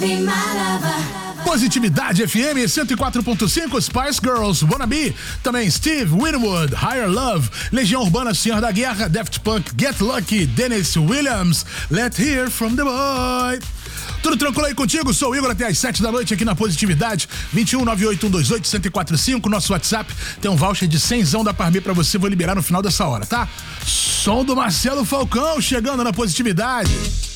Positividade FM 104.5, Spice Girls, Wanna Be, também Steve Winwood, Higher Love, Legião Urbana, Senhor da Guerra, Daft Punk, Get Lucky, Dennis Williams, Let's Hear From The Boy. Tudo tranquilo aí contigo? Sou o Igor até às 7 da noite aqui na Positividade, 2198128128, nosso WhatsApp, tem um voucher de 100zão da Parmi pra você, vou liberar no final dessa hora, tá? Som do Marcelo Falcão chegando na Positividade.